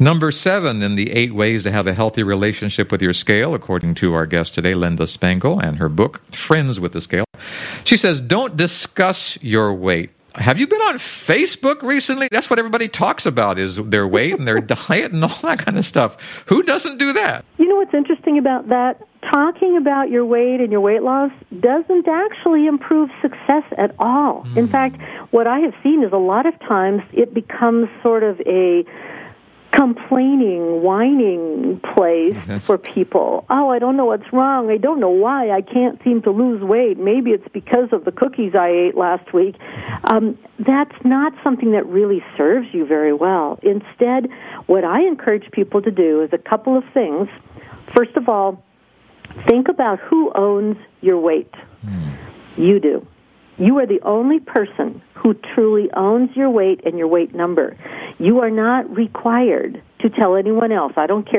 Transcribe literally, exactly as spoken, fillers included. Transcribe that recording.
Number seven in the eight ways to have a healthy relationship with your scale, according to our guest today, Linda Spangle, and her book, Friends with the Scale. She says, don't discuss your weight. Have you been on Facebook recently? That's what everybody talks about, is their weight and their diet and all that kind of stuff. Who doesn't do that? You know what's interesting about that? Talking about your weight and your weight loss doesn't actually improve success at all. Mm. In fact, what I have seen is a lot of times it becomes sort of a complaining, whining place yes. for people. Oh, I don't know what's wrong. I don't know why I can't seem to lose weight. Maybe it's because of the cookies I ate last week. Um, that's not something that really serves you very well. Instead, what I encourage people to do is a couple of things. First of all, think about who owns your weight. Mm. You do. You are the only person who truly owns your weight and your weight number. You are not required to tell anyone else. I don't care